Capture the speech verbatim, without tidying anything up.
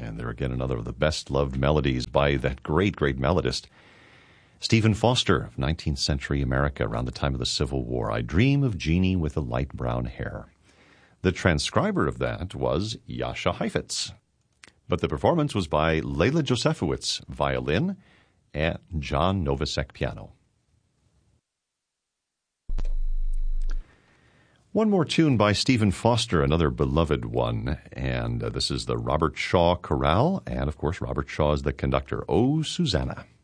And there again, another of the best-loved melodies by that great, great melodist, Stephen Foster of nineteenth century America, around the time of the Civil War. I Dream of Jeannie with the Light Brown Hair. The transcriber of that was Jascha Heifetz. But the performance was by Leila Josefowicz, violin, and John Novosek, piano. One more tune by Stephen Foster, another beloved one, and uh, this is the Robert Shaw Chorale, and of course Robert Shaw is the conductor. Oh, Susanna.